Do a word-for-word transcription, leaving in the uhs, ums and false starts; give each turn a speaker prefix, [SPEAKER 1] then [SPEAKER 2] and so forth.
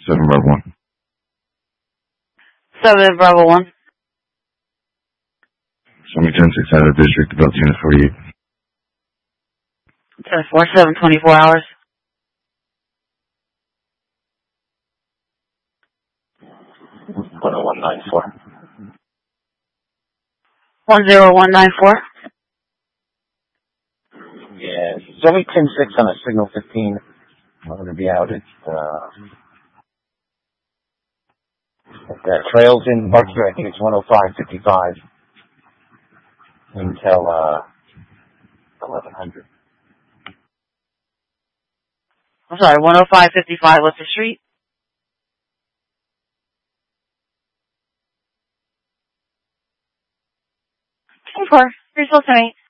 [SPEAKER 1] seven Bravo one.
[SPEAKER 2] seven Bravo one.
[SPEAKER 1] Show me ten six out of district, about ten forty-eight.
[SPEAKER 2] ten four, seven twenty-four hours.
[SPEAKER 3] one oh one nine four.
[SPEAKER 2] one zero one nine four.
[SPEAKER 3] Yeah, show me ten six on a signal fifteen. I'm going to be out at, uh, at that Trails in Berkshire. I think it's one oh five fifty-five until, uh, eleven hundred.
[SPEAKER 2] I'm sorry, one oh five fifty-five Lister Street. ten four, you're supposed to me.